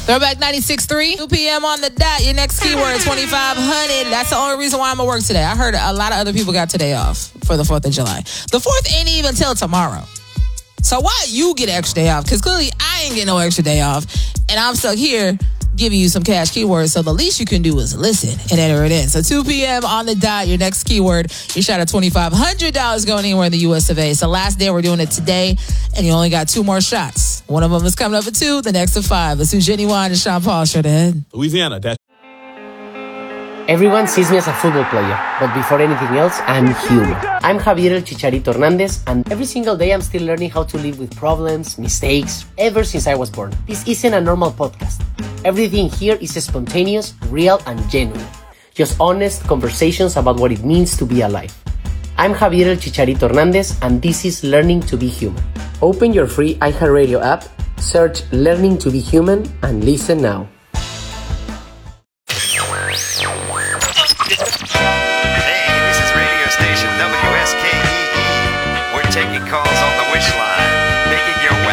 Throwback 96.3, 2 p.m. on the dot. Your next keyword, 2,500. That's the only reason why I'm at work today. I heard a lot of other people got today off for the 4th of July. The 4th ain't even till tomorrow. So why you get an extra day off? Because clearly I ain't getting no extra day off. And I'm stuck here giving you some cash keywords. So the least you can do is listen and enter it in. So 2 p.m. on the dot, your next keyword, your shot at $2,500 going anywhere in the U.S. of A. It's the last day. We're doing it today. And you only got 2 more shots. One of them is coming up at 2, the next at 5. Let's do Jenny Wine and Sean Paul straight ahead. Louisiana. Everyone sees me as a football player, but before anything else, I'm human. I'm Javier El Chicharito Hernandez, and every single day I'm still learning how to live with problems, mistakes, ever since I was born. This isn't a normal podcast. Everything here is spontaneous, real, and genuine. Just honest conversations about what it means to be alive. I'm Javier El Chicharito Hernandez, and this is Learning to be Human. Open your free iHeartRadio app, search Learning to be Human, and listen now. Taking calls on the wish line, making your